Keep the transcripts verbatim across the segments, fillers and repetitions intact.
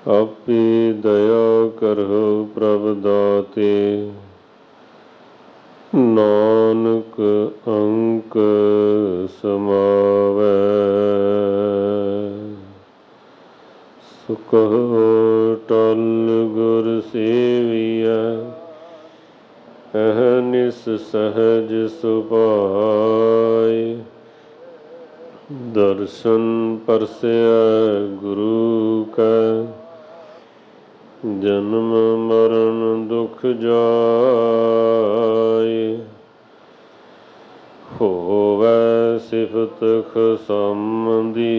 ਆਪੇ ਦਇਆ ਕਰਹੁ ਪ੍ਰਭ ਦਾਤੇ। ਨਾਨਕ ਅੰਕ ਸਮਾਵੈ ਸੁਖਹੁ ਟਲ ਗੁਰ ਸੇਵੀਐ। ਅਹਨਿਸ ਸਹਜ ਸੁਭਾਇ ਦਰਸ਼ਨ ਪਰਸੈ ਗੁਰੂ ਕੈ। ਜਨਮ ਮਰਨ ਦੁਖ ਜਾਇ ਹੋਵੈ ਸਿਫਤ ਖਸਮਦੀ।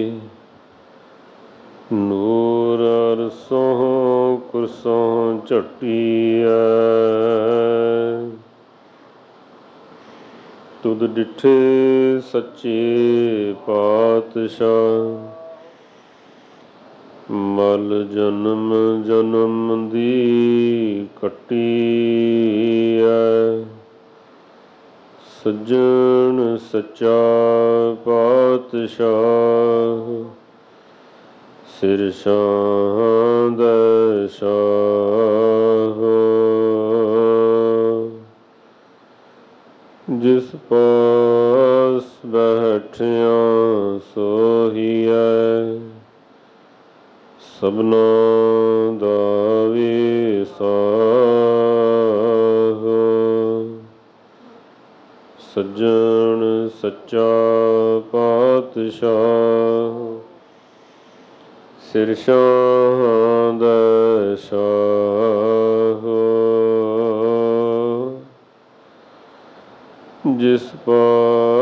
ਨੂਰ ਅਰਸੋਂ ਕੁਰਸੋਂ ਝਟੀਐ ਤੁਧ ਡਿਠੇ ਸੱਚੇ ਪਾਤਸ਼ਾਹ। ਮਲ ਜਨਮ ਜਨਮ ਦੀ ਕੱਟੀਐ ਸੱਜਣ ਸੱਚਾ ਪਾਤਸ਼ਾਹ। ਸਿਰ ਸ਼ਾਹ ਦੈ ਸ਼ਾਹ ਜਿਸ ਪਾਸ ਬੈਠਿਆ ਸੋਹੀਐ। ਸਭਨਾ ਦਾ ਵਿਸਾਹ ਸੱਜਣ ਸੱਚਾ ਪਾਤਸ਼ਾਹ। ਸਿਰ ਸ਼ਾਹ ਦੈ ਸ਼ਾਹ ਜਿਸ ਪਾਸ